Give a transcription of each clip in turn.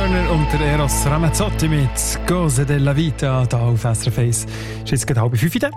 Turner und der Eros Ramazzotti mit «Cose della Vita» hier auf SRF 1. Ist jetzt gerade 4:30.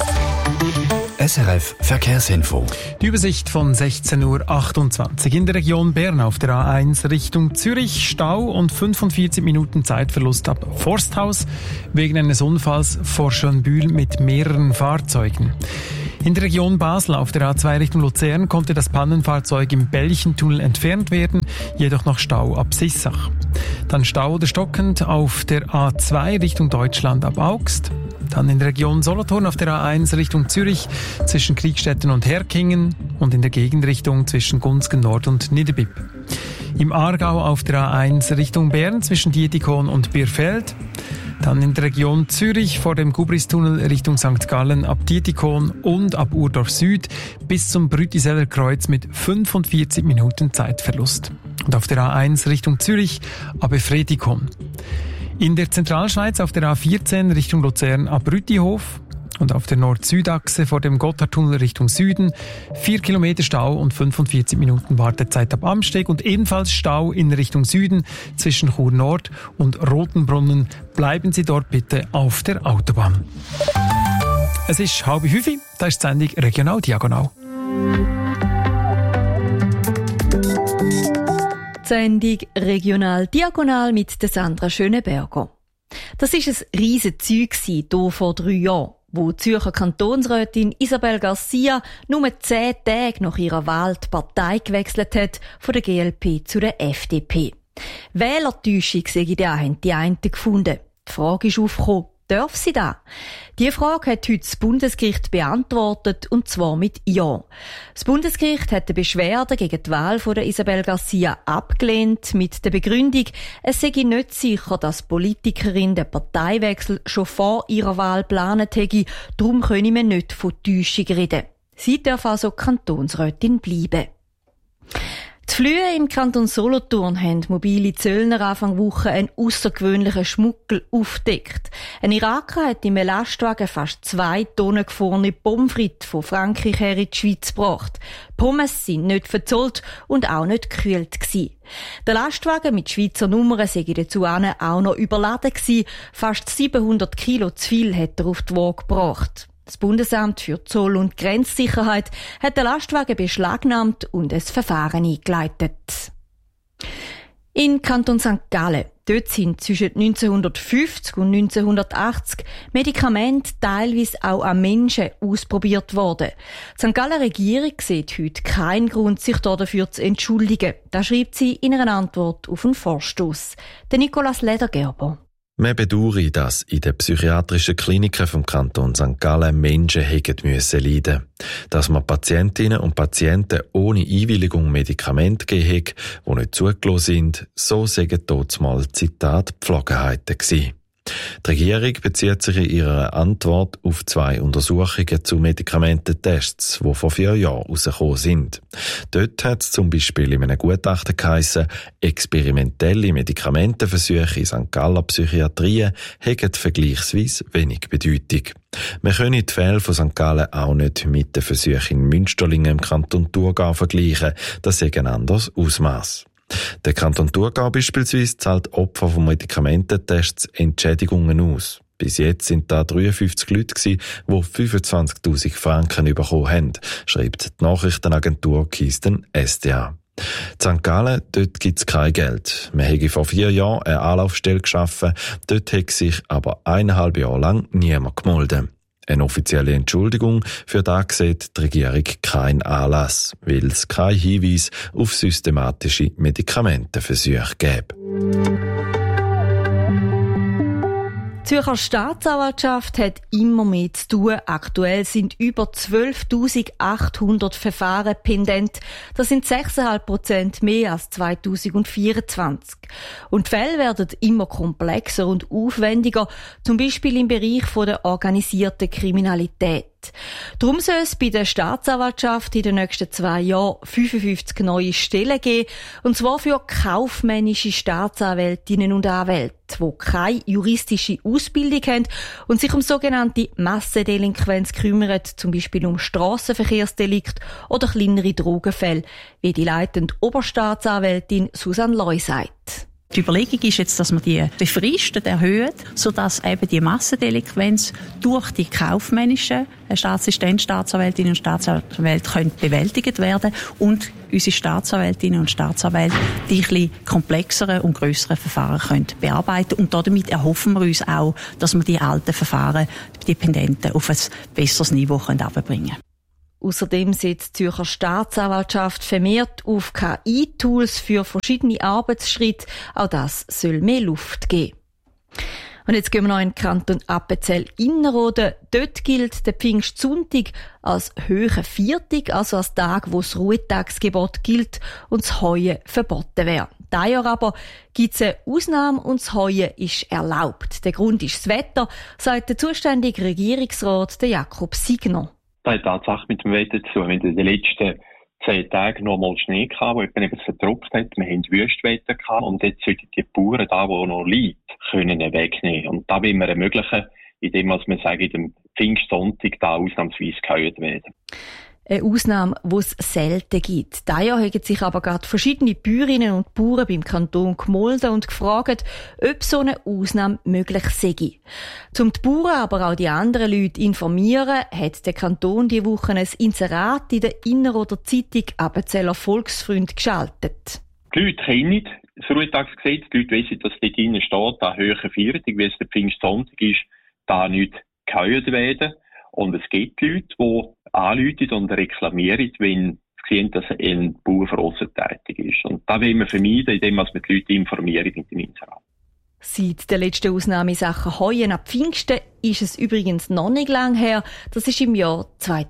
SRF Verkehrsinfo. Die Übersicht von 16:28 Uhr. In der Region Bern auf der A1 Richtung Zürich Stau und 45 Minuten Zeitverlust ab Forsthaus wegen eines Unfalls vor Schönbühl mit mehreren Fahrzeugen. In der Region Basel auf der A2 Richtung Luzern konnte das Pannenfahrzeug im Belchentunnel entfernt werden, jedoch noch Stau ab Sissach. Dann Stau oder stockend auf der A2 Richtung Deutschland ab Augst. Dann in der Region Solothurn auf der A1 Richtung Zürich zwischen Kriegstetten und Herkingen und in der Gegenrichtung zwischen Gunzgen Nord und Niederbipp. Im Aargau auf der A1 Richtung Bern zwischen Dietikon und Bierfeld. Dann in der Region Zürich vor dem Gubristunnel Richtung St. Gallen ab Dietikon und ab Urdorf Süd bis zum Brütiseller Kreuz mit 45 Minuten Zeitverlust. Und auf der A1 Richtung Zürich ab Efretikon. In der Zentralschweiz auf der A14 Richtung Luzern ab Rütihof und auf der Nord-Süd-Achse vor dem Gotthardtunnel Richtung Süden 4 Kilometer Stau und 45 Minuten Wartezeit ab Amsteg und ebenfalls Stau in Richtung Süden zwischen Chur Nord und Rotenbrunnen. Bleiben Sie dort bitte auf der Autobahn. Es ist 4:30, da ist die Sendung Regional Diagonal. Sendung Regional Diagonal mit der Sandra Schöneberger. Das war ein riesen Zeug hier vor 3 Jahren, wo die Zürcher Kantonsrätin Isabel Garcia nur 10 Tage nach ihrer Wahl die Partei gewechselt hat, von der GLP zu der FDP. Wählertäuschung sei da, haben die einen gefunden. Die Frage ist aufgekommen, darf sie das? Diese Frage hat heute das Bundesgericht beantwortet, und zwar mit Ja. Das Bundesgericht hat die Beschwerde gegen die Wahl von der Isabel Garcia abgelehnt, mit der Begründung, es sei nicht sicher, dass die Politikerin den Parteiwechsel schon vor ihrer Wahl geplant hätte, darum könne man nicht von Täuschung reden. Sie darf also Kantonsrätin bleiben. Die Flühe im Kanton Solothurn haben mobile Zöllner Anfang Woche einen außergewöhnlichen Schmuggel aufgedeckt. Ein Iraker hat im Lastwagen fast 2 Tonnen gefrorene Pommes frites von Frankreich her in die Schweiz gebracht. Pommes sind nicht verzollt und auch nicht gekühlt gewesen. Der Lastwagen mit Schweizer Nummern sei dazu auch noch überladen gewesen. Fast 700 Kilo zu viel hat er auf die Waage gebracht. Das Bundesamt für Zoll- und Grenzsicherheit hat den Lastwagen beschlagnahmt und ein Verfahren eingeleitet. In Kanton St. Gallen, dort sind zwischen 1950 und 1980 Medikamente teilweise auch an Menschen ausprobiert worden. Die St. Gallen Regierung sieht heute keinen Grund, sich dafür zu entschuldigen. Das schreibt sie in einer Antwort auf einen Vorstoss. Der Nicolas Ledergerber. Man bedauere, dass in den psychiatrischen Kliniken vom Kanton St. Gallen Menschen hätten müssen leiden. Dass man Patientinnen und Patienten ohne Einwilligung Medikamente gegeben haben, die nicht zugelassen sind, so sagen dort mal Zitat Pflogenheiten gewesen. Die Regierung bezieht sich in ihrer Antwort auf 2 Untersuchungen zu Medikamententests, die vor 4 Jahren herausgekommen sind. Dort hat es zum Beispiel in einem Gutachten geheissen, experimentelle Medikamentenversuche in St. Galler Psychiatrien hätten vergleichsweise wenig Bedeutung. Wir können die Fälle von St. Gallen auch nicht mit den Versuchen in Münsterlingen im Kanton Thurgau vergleichen, das ist ein anderes Ausmaß. Der Kanton Thurgau beispielsweise zahlt Opfer von Medikamententests Entschädigungen aus. Bis jetzt sind da 53 Leute gewesen, die 25.000 Franken bekommen haben, schreibt die Nachrichtenagentur Kisten SDA. In St. Gallen, dort gibt's kein Geld. Man hätte vor 4 Jahren eine Anlaufstelle geschaffen, dort hat sich aber 1,5 Jahre lang niemand gemeldet. Eine offizielle Entschuldigung für das sieht die Regierung keinen Anlass, weil es keinen Hinweis auf systematische Medikamentenversuche gäbe. Die Zürcher Staatsanwaltschaft hat immer mehr zu tun. Aktuell sind über 12.800 Verfahren pendent. Das sind 6,5% mehr als 2024. Und die Fälle werden immer komplexer und aufwendiger, zum Beispiel im Bereich der organisierten Kriminalität. Darum soll es bei der Staatsanwaltschaft in den nächsten 2 Jahren 55 neue Stellen geben, und zwar für kaufmännische Staatsanwältinnen und Anwälte, die keine juristische Ausbildung haben und sich um sogenannte Massendelinquenz kümmern, zum Beispiel um Strassenverkehrsdelikte oder kleinere Drogenfälle, wie die leitende Oberstaatsanwältin Susanne Leu sagt. Die Überlegung ist jetzt, dass man die Fristen erhöht, sodass eben die Massendelinquenz durch die kaufmännischen Staatsassistenten, Staatsanwältinnen und Staatsanwälte bewältigt werden und unsere Staatsanwältinnen und Staatsanwälte die ein bisschen komplexeren und grösseren Verfahren bearbeiten können. Und damit erhoffen wir uns auch, dass wir die alten Verfahren, die Pendenten, auf ein besseres Niveau herunterbringen können. Außerdem setzt die Zürcher Staatsanwaltschaft vermehrt auf KI-Tools für verschiedene Arbeitsschritte. Auch das soll mehr Luft geben. Und jetzt gehen wir noch in den Kanton Appenzell-Innerrhoden. Dort gilt der Pfingstsonntag als hoher Viertag, also als Tag, wo das Ruhetagsgebot gilt und das Heuen verboten wäre. Dieses Jahr aber gibt es eine Ausnahme und das Heuen ist erlaubt. Der Grund ist das Wetter, sagt der zuständige Regierungsrat Jakob Signer. Das hat Tatsache mit dem Wetter zu tun. Wir hatten in den letzten 10 Tagen noch mal Schnee gehabt, wo eben verdruckt hat. Wir haben Wüstwetter gehabt und jetzt sollten die Bauern da, wo noch liegt, können wegnehmen. Und da wollen wir ermöglichen, indem wir sagen, dem Pfingstsonntag da ausnahmsweise geheult werden. Eine Ausnahme, die es selten gibt. Dieses Jahr haben sich aber gerade verschiedene Bäuerinnen und Bauern beim Kanton gemolden und gefragt, ob so eine Ausnahme möglich sei. Um die Bauern, aber auch die anderen Leute informieren, hat der Kanton diese Woche ein Inserat in der Innerrhoder Zeitung Appenzeller Volksfreund geschaltet. Die Leute kennen das Ruhetagsgesetz, die Leute wissen, dass dort drinnen steht, da höhere Feiertag, wie es der Pfingstsonntag ist, da nicht geheult werden. Und es gibt Leute, die anrufen und reklamieren, wenn sie sehen, dass ein Bauer für uns tätig ist. Und das wollen wir vermeiden, indem wir die Leute informieren mit dem Inserat. Seit der letzten Ausnahme in Sachen Heuen ab Pfingsten ist es übrigens noch nicht lang her. Das war im Jahr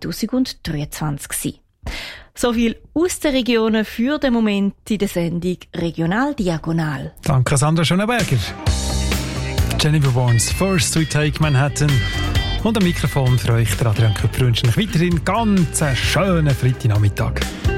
2023. So viel aus den Regionen für den Moment in der Sendung Regional Diagonal. Danke, Sandra Schöneberger. Jennifer Warnes, First We Take Manhattan. Und am Mikrofon für euch, der Adrian Köpfer, wünsche ich weiterhin ganz einen schönen Freitagnachmittag.